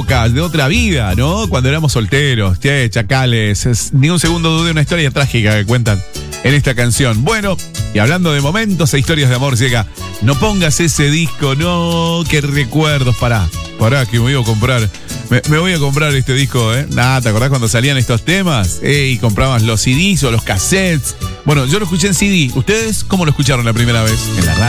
épocas, de otra vida, ¿no? Cuando éramos solteros, che, chacales. Ni un segundo dudé, una historia trágica que cuentan en esta canción. Bueno, y hablando de momentos e historias de amor, llega. No pongas ese disco, no, qué recuerdos. Pará, que me voy a comprar. Me voy a comprar este disco, ¿eh? Nada, ¿te acordás cuando salían estos temas? Y comprabas los CDs o los cassettes. Bueno, yo lo escuché en CD. ¿Ustedes cómo lo escucharon la primera vez? En la radio.